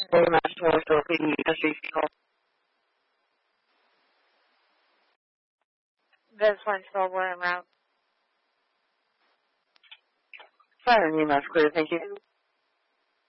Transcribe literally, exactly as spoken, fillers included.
Very much more so feeding industry people. This one still we're en route. Fire and U M A S clear, thank you.